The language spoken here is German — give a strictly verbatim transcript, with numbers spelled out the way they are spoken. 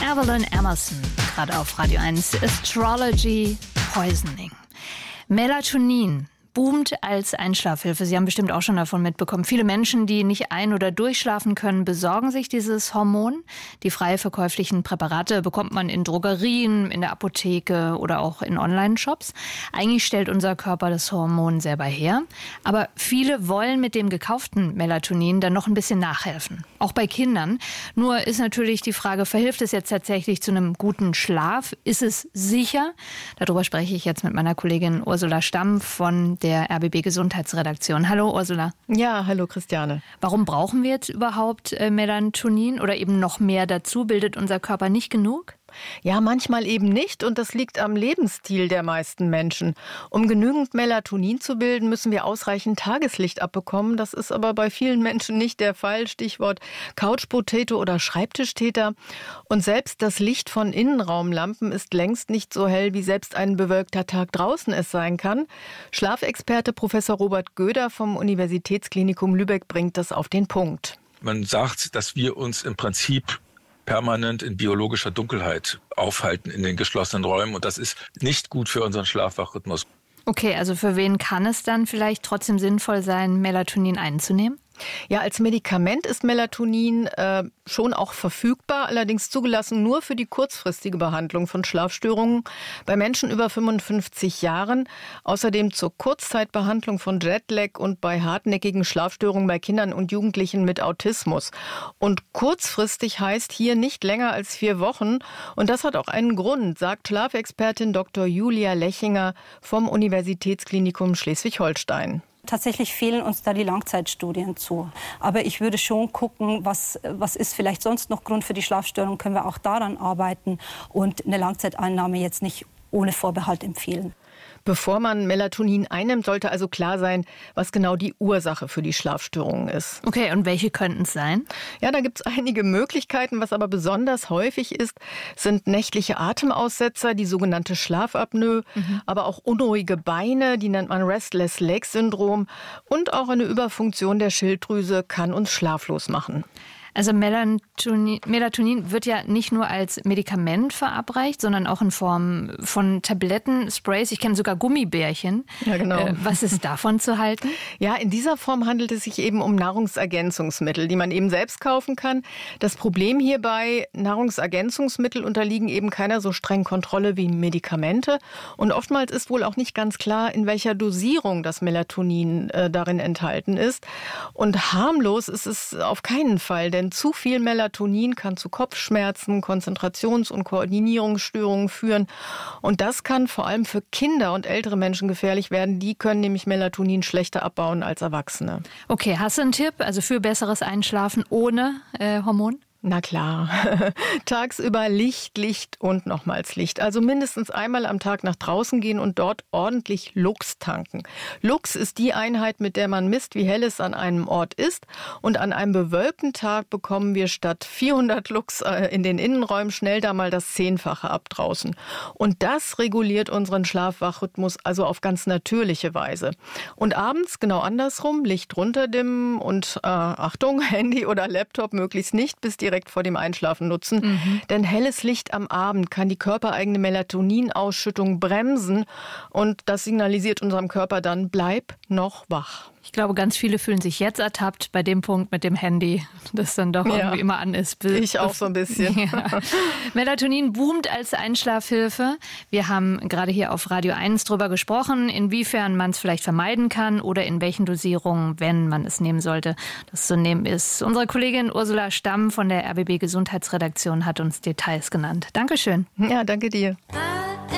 Evelyn Emerson, gerade auf Radio eins, Astrology Poisoning. Melatonin boomt als Einschlafhilfe. Sie haben bestimmt auch schon davon mitbekommen. Viele Menschen, die nicht ein- oder durchschlafen können, besorgen sich dieses Hormon. Die frei verkäuflichen Präparate bekommt man in Drogerien, in der Apotheke oder auch in Online-Shops. Eigentlich stellt unser Körper das Hormon selber her. Aber viele wollen mit dem gekauften Melatonin dann noch ein bisschen nachhelfen. Auch bei Kindern. Nur ist natürlich die Frage, verhilft es jetzt tatsächlich zu einem guten Schlaf? Ist es sicher? Darüber spreche ich jetzt mit meiner Kollegin Ursula Stamm von der R B B Gesundheitsredaktion. Hallo Ursula. Ja, hallo Christiane. Warum brauchen wir jetzt überhaupt äh, Melatonin oder eben noch mehr dazu? Bildet unser Körper nicht genug? Ja, manchmal eben nicht und das liegt am Lebensstil der meisten Menschen. Um genügend Melatonin zu bilden, müssen wir ausreichend Tageslicht abbekommen. Das ist aber bei vielen Menschen nicht der Fall. Stichwort Couch Potato oder Schreibtischtäter. Und selbst das Licht von Innenraumlampen ist längst nicht so hell, wie selbst ein bewölkter Tag draußen es sein kann. Schlafexperte Professor Robert Göder vom Universitätsklinikum Lübeck bringt das auf den Punkt. Man sagt, dass wir uns im Prinzip permanent in biologischer Dunkelheit aufhalten in den geschlossenen Räumen. Und das ist nicht gut für unseren Schlaf-Wach-Rhythmus. Okay, also für wen kann es dann vielleicht trotzdem sinnvoll sein, Melatonin einzunehmen? Ja, als Medikament ist Melatonin äh, schon auch verfügbar, allerdings zugelassen nur für die kurzfristige Behandlung von Schlafstörungen bei Menschen über fünfundfünfzig Jahren. Außerdem zur Kurzzeitbehandlung von Jetlag und bei hartnäckigen Schlafstörungen bei Kindern und Jugendlichen mit Autismus. Und kurzfristig heißt hier nicht länger als vier Wochen. Und das hat auch einen Grund, sagt Schlafexpertin Doktor Julia Lechinger vom Universitätsklinikum Schleswig-Holstein. Tatsächlich fehlen uns da die Langzeitstudien zu. Aber ich würde schon gucken, was, was ist vielleicht sonst noch Grund für die Schlafstörung, können wir auch daran arbeiten und eine Langzeiteinnahme jetzt nicht ohne Vorbehalt empfehlen. Bevor man Melatonin einnimmt, sollte also klar sein, was genau die Ursache für die Schlafstörungen ist. Okay, und welche könnten es sein? Ja, da gibt es einige Möglichkeiten. Was aber besonders häufig ist, sind nächtliche Atemaussetzer, die sogenannte Schlafapnoe, mhm. aber auch unruhige Beine, die nennt man Restless Leg Syndrom. Und auch eine Überfunktion der Schilddrüse kann uns schlaflos machen. Also Melatonin, Melatonin wird ja nicht nur als Medikament verabreicht, sondern auch in Form von Tabletten, Sprays. Ich kenne sogar Gummibärchen. Ja, genau. Äh, was ist davon zu halten? Ja, in dieser Form handelt es sich eben um Nahrungsergänzungsmittel, die man eben selbst kaufen kann. Das Problem hierbei, Nahrungsergänzungsmittel unterliegen eben keiner so strengen Kontrolle wie Medikamente. Und oftmals ist wohl auch nicht ganz klar, in welcher Dosierung das Melatonin äh, darin enthalten ist. Und harmlos ist es auf keinen Fall, denn zu viel Melatonin kann zu Kopfschmerzen, Konzentrations- und Koordinierungsstörungen führen. Und das kann vor allem für Kinder und ältere Menschen gefährlich werden. Die können nämlich Melatonin schlechter abbauen als Erwachsene. Okay, hast du einen Tipp, also für besseres Einschlafen ohne äh, Hormon? Na klar. Tagsüber Licht, Licht und nochmals Licht. Also mindestens einmal am Tag nach draußen gehen und dort ordentlich Lux tanken. Lux ist die Einheit, mit der man misst, wie hell es an einem Ort ist. Und an einem bewölkten Tag bekommen wir statt vierhundert Lux in den Innenräumen schnell da mal das Zehnfache ab draußen. Und das reguliert unseren Schlaf-Wach-Rhythmus also auf ganz natürliche Weise. Und abends genau andersrum, Licht runterdimmen und äh, Achtung, Handy oder Laptop möglichst nicht bis die direkt vor dem Einschlafen nutzen. Mhm. Denn helles Licht am Abend kann die körpereigene Melatoninausschüttung bremsen und das signalisiert unserem Körper dann, bleib noch wach. Ich glaube, ganz viele fühlen sich jetzt ertappt bei dem Punkt mit dem Handy, das dann doch irgendwie ja, immer an ist. Ich auch so ein bisschen. Ja. Melatonin boomt als Einschlafhilfe. Wir haben gerade hier auf Radio eins drüber gesprochen, inwiefern man es vielleicht vermeiden kann oder in welchen Dosierungen, wenn man es nehmen sollte, das zu nehmen ist. Unsere Kollegin Ursula Stamm von der R B B Gesundheitsredaktion hat uns Details genannt. Dankeschön. Ja, danke dir.